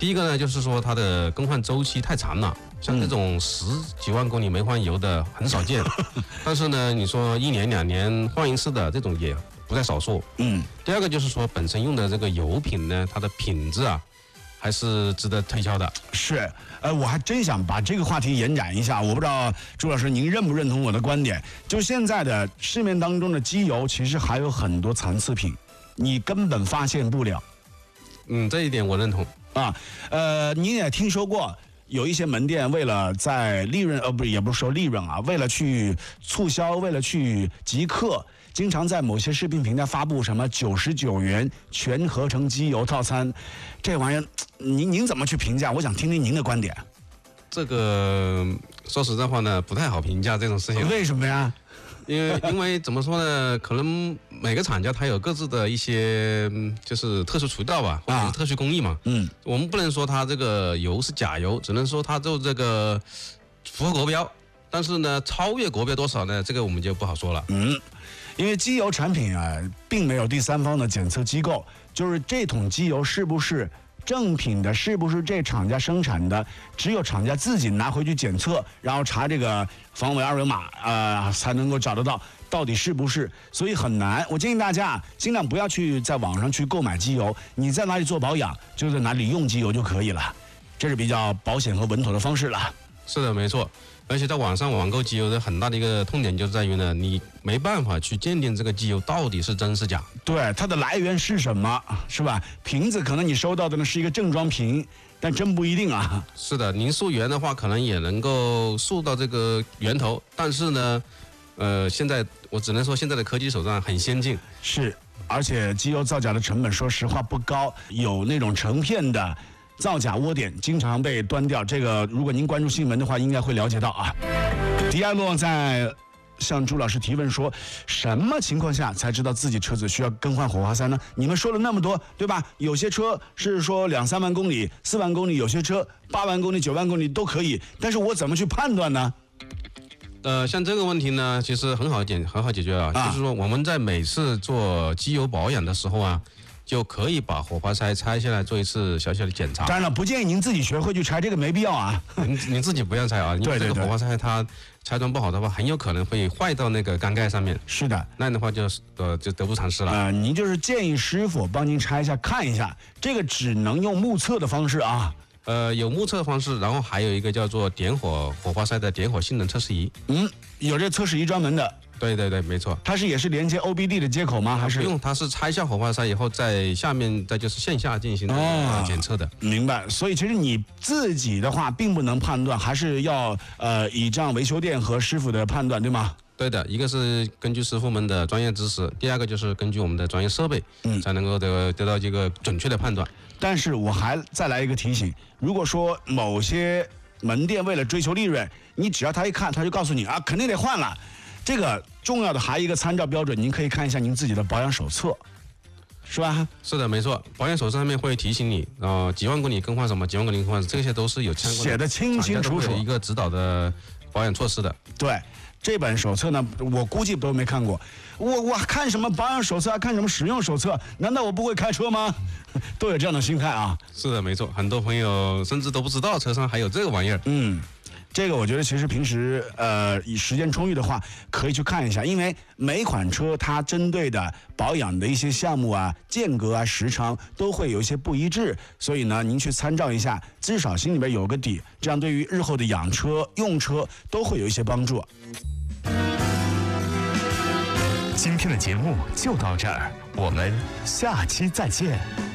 第一个呢，就是说它的更换周期太长了，像这种10几万公里没换油的很少见，但是呢，你说1年2年换一次的这种也不在少数。第二个就是说本身用的这个油品呢，它的品质啊，还是值得推销的。 是，我还真想把这个话题延展一下，我不知道朱老师您认不认同我的观点，就是现在的市面当中的机油其实还有很多残次品，你根本发现不了。 这一点我认同。 您也听说过有一些门店为了在利润，也不是说利润啊，为了去促销，为了去集客，经常在某些视频平台发布什么99元全合成机油套餐，这玩意儿，您怎么去评价？我想听听您的观点。 这个说实在话呢，不太好评价这种事情。 为什么呀？ 因为怎么说呢？可能每个厂家它有各自的一些就是特殊渠道吧，或者是特殊工艺嘛。我们不能说它这个油是假油，只能说它就这个符合国标。但是呢，超越国标多少呢？这个我们就不好说了。 因为机油产品啊，并没有第三方的检测机构，就是这桶机油是不是正品的，是不是这厂家生产的，只有厂家自己拿回去检测，然后查这个防伪二维码才能够找得到底是不是，所以很难。我建议大家尽量不要去在网上去购买机油，你在哪里做保养就在哪里用机油就可以了，这是比较保险和稳妥的方式了。 是的，没错。而且在网上网购机油的很大的一个痛点就在于呢，你没办法去鉴定这个机油到底是真是假。 对，它的来源是什么，是吧？瓶子可能你收到的呢是一个正装瓶，但真不一定啊。 是的，您溯源的话，可能也能够溯到这个源头，但是呢，现在我只能说现在的科技手段很先进。 是，而且机油造假的成本说实话不高，有那种成片的造假窝点经常被端掉，这个如果您关注新闻的话，应该会了解到啊。迪亚洛在向朱老师提问说，什么情况下才知道自己车子需要更换火花塞呢？你们说了那么多，对吧？有些车是说2、3万公里、4万公里，有些车8万公里、9万公里都可以，但是我怎么去判断呢？ 像这个问题呢，其实很好解决啊，就是说我们在每次做机油保养的时候啊，就可以把火花塞拆下来做一次小小的检查。 当然了，不建议您自己学会去拆，这个没必要啊。 您自己不要拆啊，因为这个火花塞它拆装不好的话，很有可能会坏到那个缸盖上面。 是的， 那样的话就得不偿失了。 您就是建议师傅帮您拆一下看一下，这个只能用目测的方式啊。 有目测方式，然后还有一个叫做点火花塞的点火性能测试仪。 有这测试仪专门的。 对，没错。 它是也是连接 OBD 的接口吗？还是不用？它是拆下火花塞以后，在下面再就是线下进行检测的。 明白。所以其实你自己的话并不能判断，还是要倚仗维修店和师傅的判断，对吗？ 对的，一个是根据师傅们的专业知识，第二个就是根据我们的专业设备，才能够得到这个准确的判断。 但是我还再来一个提醒，如果说某些门店为了追求利润，你只要他一看，他就告诉你啊，肯定得换了。这个重要的还有一个参照标准，您可以看一下您自己的保养手册，是吧？ 是的，没错。保养手册上面会提醒你，几万公里更换什么，几万公里更换，这些都是有相关的， 写的清清楚楚， 一个指导的保养措施的。 对。这本手册呢，我估计都没看过。我看什么保养手册，看什么使用手册？难道我不会开车吗？都有这样的心态啊。 是的，没错。很多朋友甚至都不知道车上还有这个玩意儿。 这个我觉得其实平时以时间充裕的话，可以去看一下，因为每款车它针对的保养的一些项目啊、间隔啊、时长都会有一些不一致，所以呢，您去参照一下，至少心里边有个底，这样对于日后的养车、用车都会有一些帮助。 今天的节目就到这儿，我们下期再见。